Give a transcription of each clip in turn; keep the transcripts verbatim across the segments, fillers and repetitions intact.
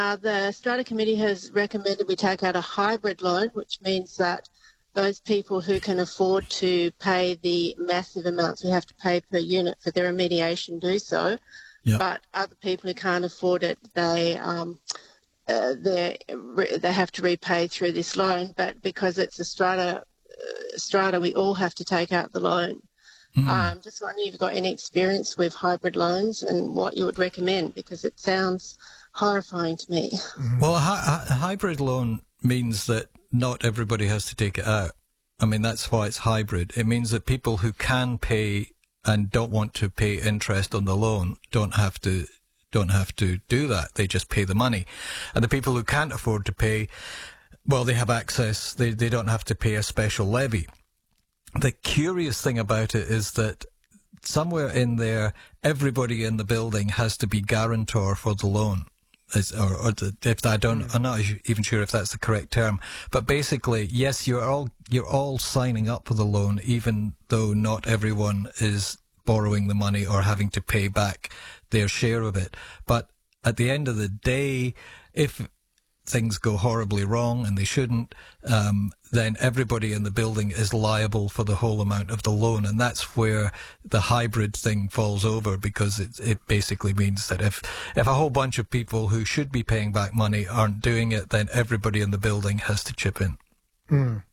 Uh, the Strata Committee has recommended we take out a hybrid loan, which means that those people who can afford to pay the massive amounts we have to pay per unit for their remediation do so. Yep. But other people who can't afford it, they um, uh, they they have to repay through this loan. But because it's a strata uh, strata, we all have to take out the loan. Mm. Um, just wondering if you've got any experience with hybrid loans and what you would recommend, because it sounds horrifying to me. Well, a, hi- a hybrid loan means that not everybody has to take it out. I mean, that's why it's hybrid. It means that people who can pay and don't want to pay interest on the loan don't have to don't have to do that. They just pay the money. And the people who can't afford to pay, well, they have access. They they don't have to pay a special levy. The curious thing about it is that somewhere in there, everybody in the building has to be guarantor for the loan. Is, or, or the, if I don't, I'm not even sure if that's the correct term. But basically, yes, you're all you're all signing up for the loan, even though not everyone is borrowing the money or having to pay back their share of it. But at the end of the day, if things go horribly wrong, and they shouldn't, um, then everybody in the building is liable for the whole amount of the loan. And that's where the hybrid thing falls over, because it, it basically means that if, if a whole bunch of people who should be paying back money aren't doing it, then everybody in the building has to chip in. Mm.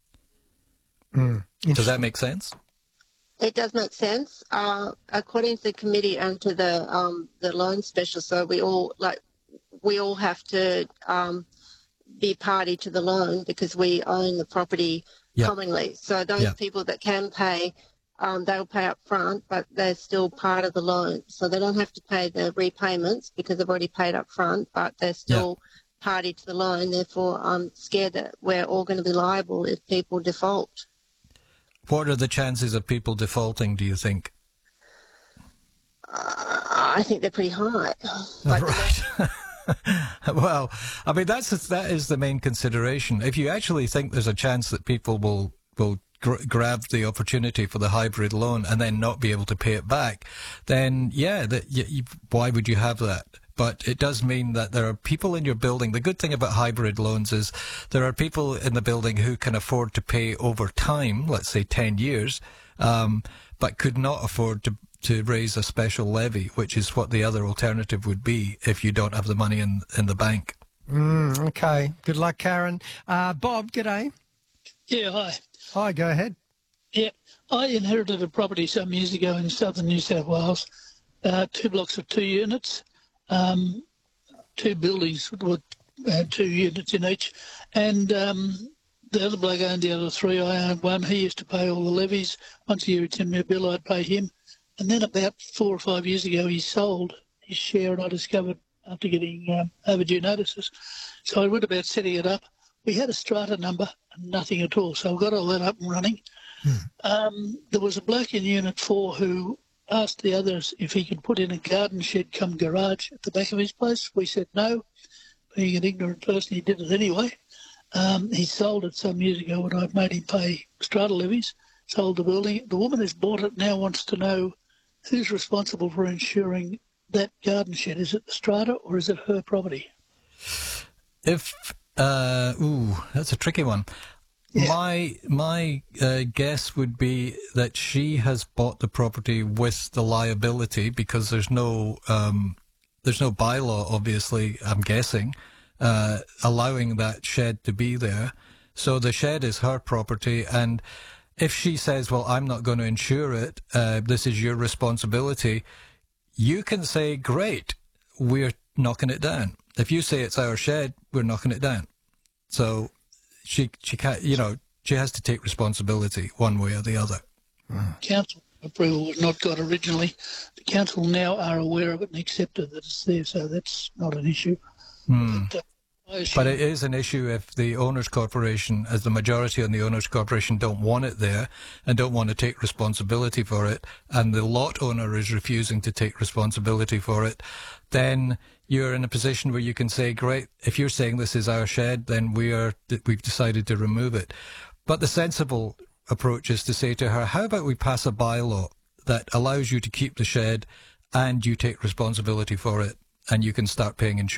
Mm. Does that make sense? It does make sense. Uh, according to the committee and to the um, the loan special, so we all like we all have to um, be party to the loan because we own the property yep. commonly. So those yep. people that can pay, um, they'll pay up front, but they're still part of the loan. So they don't have to pay the repayments because they've already paid up front, but they're still yep. party to the loan. Therefore, I'm scared that we're all going to be liable if people default. What are the chances of people defaulting, do you think? Uh, I think they're pretty high. Like right. Well, I mean, that's that is the main consideration. If you actually think there's a chance that people will will gr- grab the opportunity for the hybrid loan and then not be able to pay it back, then yeah, that you, you, why would you have that? But it does mean that there are people in your building. The good thing about hybrid loans is there are people in the building who can afford to pay over time, let's say ten years, um, but could not afford to to raise a special levy, which is what the other alternative would be if you don't have the money in in the bank. Mm, okay. Good luck, Karen. Uh, Bob, g'day. Yeah, hi. Hi, go ahead. Yeah, I inherited a property some years ago in southern New South Wales, uh, two blocks of two units, um, two buildings with uh, two units in each, and um, the other bloke owned the other three. I owned one. He used to pay all the levies. Once a year he'd send me a bill, I'd pay him. And then about four or five years ago, he sold his share, and I discovered after getting um, overdue notices. So I went about setting it up. We had a strata number and nothing at all. So I got all that up and running. Hmm. Um, there was a bloke in Unit four who asked the others if he could put in a garden shed cum garage at the back of his place. We said no. Being an ignorant person, he did it anyway. Um, he sold it some years ago when I'd made him pay strata levies, sold the building. The woman who's bought it now wants to know who's responsible for ensuring that garden shed. Is it the strata or is it her property? If, uh, ooh, that's a tricky one. Yeah. My my uh, guess would be that she has bought the property with the liability because there's no um, there's no bylaw, obviously, I'm guessing, uh, allowing that shed to be there. So the shed is her property, and if she says, well, I'm not going to insure it, uh, this is your responsibility, you can say, great, we're knocking it down. If you say it's our shed, we're knocking it down. So she she can't, you know, she has to take responsibility one way or the other. Mm. Council approval was not got originally. The council now are aware of it and accepted that it's there, so that's not an issue. Mm. But, uh, But it is an issue if the owners' corporation, as the majority on the owners' corporation, don't want it there and don't want to take responsibility for it, and the lot owner is refusing to take responsibility for it, then you're in a position where you can say, great, if you're saying this is our shed, then we are, we've decided to remove it. But the sensible approach is to say to her, how about we pass a bylaw that allows you to keep the shed and you take responsibility for it, and you can start paying insurance.